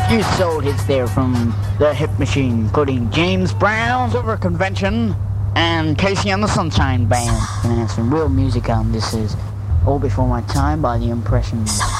few soul hits there from the Hit Machine, including James Brown, Silver Convention, and Casey and the Sunshine Band. Gonna have some real music on. This is All Before My Time by The Impressions.